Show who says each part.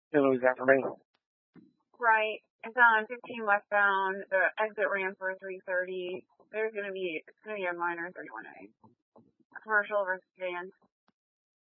Speaker 1: You lose that for me.
Speaker 2: Right. It's on 15 westbound. The exit ramp for 330. It's gonna be a minor 31A. Commercial versus van.